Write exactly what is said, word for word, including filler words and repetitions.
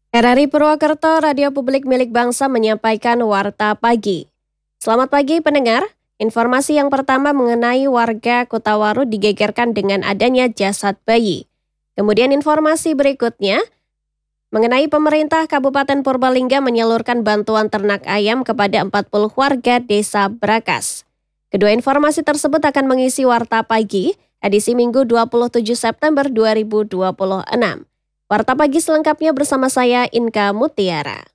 R R I Purwokerto, Radio Publik Milik Bangsa menyampaikan Warta Pagi. Selamat pagi pendengar, informasi yang pertama mengenai warga Kutawaru digegerkan dengan adanya jasad bayi. Kemudian informasi berikutnya, mengenai pemerintah Kabupaten Purbalingga menyalurkan bantuan ternak ayam kepada empat puluh warga Desa Brakas. Kedua informasi tersebut akan mengisi Warta Pagi, edisi Minggu dua puluh tujuh September dua ribu dua puluh enam. Warta Pagi selengkapnya bersama saya Inka Mutiara.